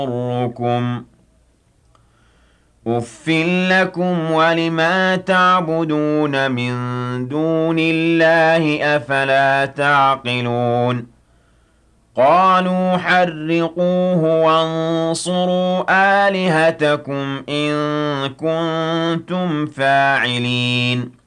يضركم أُفٍّ لكم ولما تعبدون من دون الله أفلا تعقلون قالوا حرقوه وانصروا آلهتكم إن كنتم فاعلين